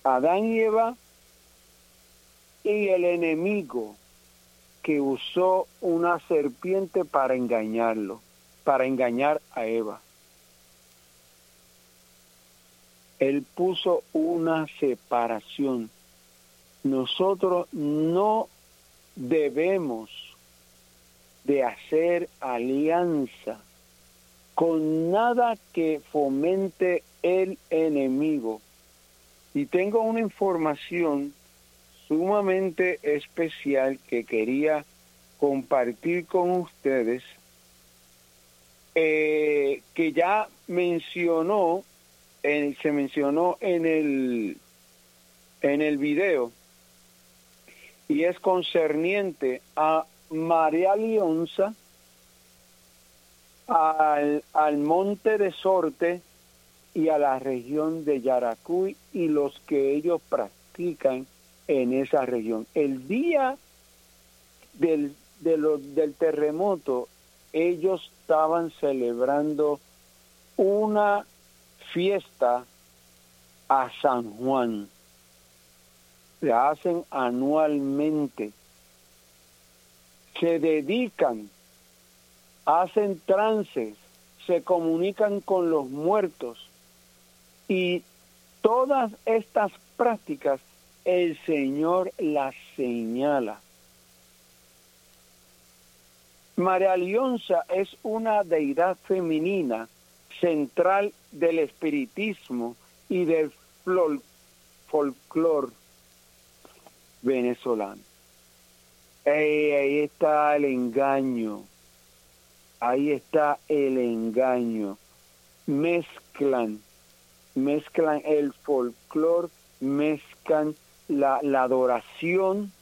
Adán y Eva y el enemigo que usó una serpiente para engañarlo, para engañar a Eva. Él puso una separación. Nosotros no debemos de hacer alianza con nada que fomente el enemigo. Y tengo una información sumamente especial que quería compartir con ustedes, que ya se mencionó en el video, y es concerniente a María Lionza, al monte de Sorte y a la región de Yaracuy y los que ellos practican en esa región. El día del terremoto, ellos estaban celebrando una fiesta a San Juan. La hacen anualmente. Se dedican, hacen trances, se comunican con los muertos. Y todas estas prácticas el Señor las señala. María Lionza es una deidad femenina central del espiritismo y del folclore venezolano. Ahí está el engaño. Ahí está el engaño. Mezclan el folclore, mezclan la adoración.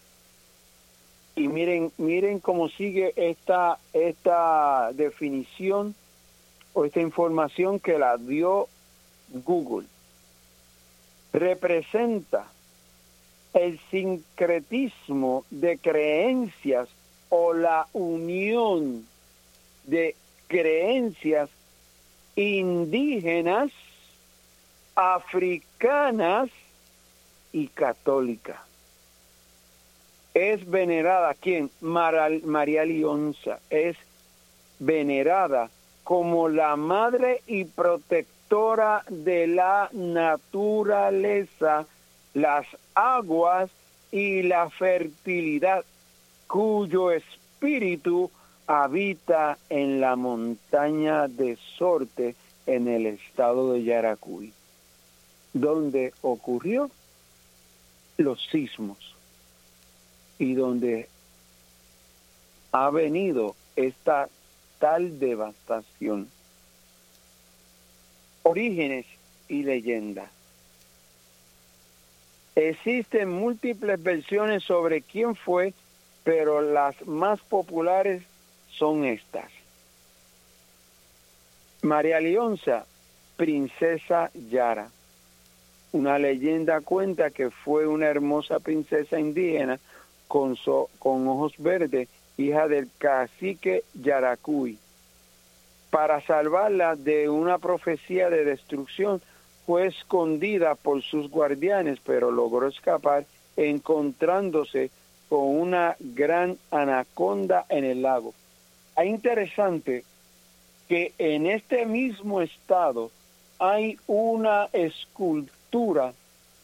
Y miren cómo sigue esta definición o esta información que la dio Google. Representa el sincretismo de creencias o la unión de creencias indígenas, africanas y católicas. Es venerada, ¿quién? María Lionza. Es venerada como la madre y protectora de la naturaleza, las aguas y la fertilidad, cuyo espíritu habita en la montaña de Sorte, en el estado de Yaracuy, donde ocurrió los sismos y donde ha venido esta tal devastación. Orígenes y leyendas. Existen múltiples versiones sobre quién fue, pero las más populares son estas. María Lionza, princesa Yara. Una leyenda cuenta que fue una hermosa princesa indígena con ojos verdes, hija del cacique Yaracuy. Para salvarla de una profecía de destrucción, fue escondida por sus guardianes, pero logró escapar encontrándose con una gran anaconda en el lago. Es interesante que en este mismo estado hay una escultura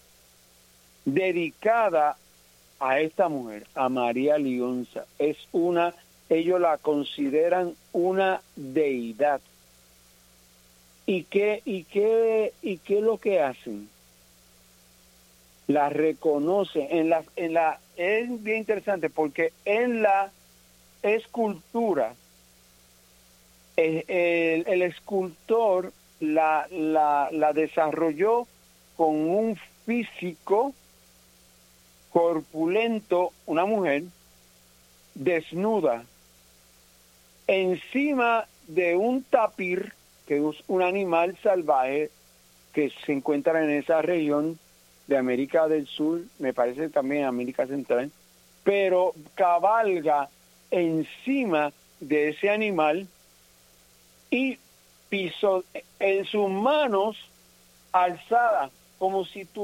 dedicada a esta mujer, a María Lionza. Ellos la consideran una deidad. ¿Y qué es lo que hacen? La reconocen es bien interesante porque en la escultura el escultor la desarrolló con un físico corpulento, una mujer desnuda encima de un tapir, que es un animal salvaje que se encuentra en esa región de América del Sur, me parece también América Central, pero cabalga encima de ese animal y piso en sus manos alzadas, como si